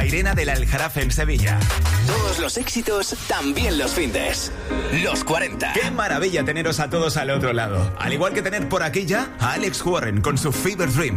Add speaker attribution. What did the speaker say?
Speaker 1: Mairena del Aljarafe en Sevilla.
Speaker 2: Todos los éxitos, también los findes. Los 40.
Speaker 1: ¡Qué maravilla teneros a todos al otro lado! Al igual que tener por aquí ya a Alex Warren con su Fever Dream.